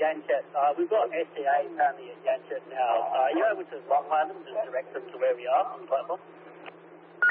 Yanchat. We've got SCA apparently at Yanchat now. Are you able to logline them and just direct them to where we are on the platform?